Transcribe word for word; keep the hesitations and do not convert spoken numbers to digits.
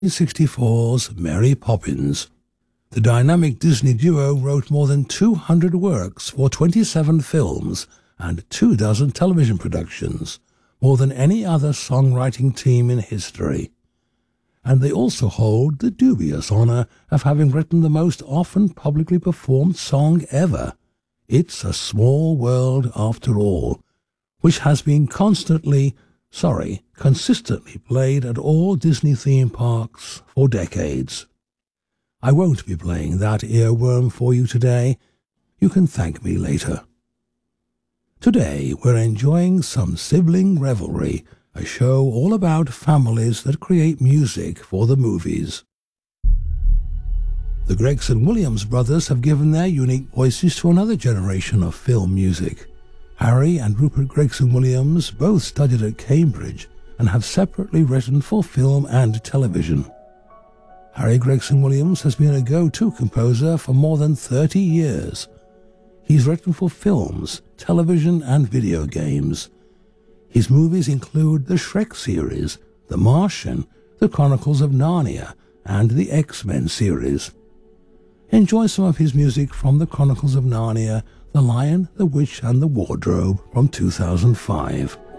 sixty-four's Mary Poppins. The dynamic Disney duo wrote more than two hundred works for twenty-seven films and two dozen television productions, more than any other songwriting team in history. And they also hold the dubious honor of having written the most often publicly performed song ever, It's a Small World After All, which has been constantly, sorry, consistently played at all Disney theme parks for decades. I won't be playing that earworm for you today. You can thank me later. Today we're enjoying some Sibling Revelry, a show all about families that create music for the movies. The Gregson Williams brothers have given their unique voices to another generation of film music. Harry and Rupert Gregson Williams both studied at Cambridge and have separately written for film and television. Harry Gregson Williams has been a go-to composer for more than thirty years. He's written for films, television and video games. His movies include the Shrek series, The Martian, The Chronicles of Narnia, and the X-Men series. Enjoy some of his music from The Chronicles of Narnia, The Lion, the Witch and the Wardrobe from two thousand five.